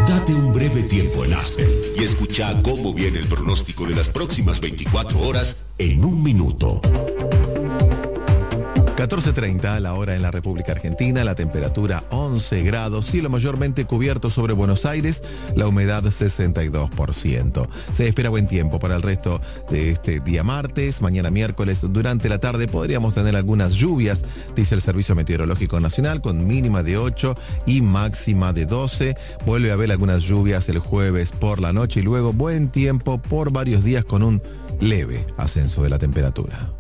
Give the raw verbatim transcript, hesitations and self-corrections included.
Date un breve tiempo en Aspen y escucha cómo viene el pronóstico de las próximas veinticuatro horas en un minuto. catorce treinta, la hora en la República Argentina, la temperatura once grados, cielo mayormente cubierto sobre Buenos Aires, la humedad sesenta y dos por ciento. Se espera buen tiempo para el resto de este día martes, mañana miércoles, durante la tarde podríamos tener algunas lluvias, dice el Servicio Meteorológico Nacional, con mínima de ocho y máxima de doce. Vuelve a haber algunas lluvias el jueves por la noche y luego buen tiempo por varios días con un leve ascenso de la temperatura.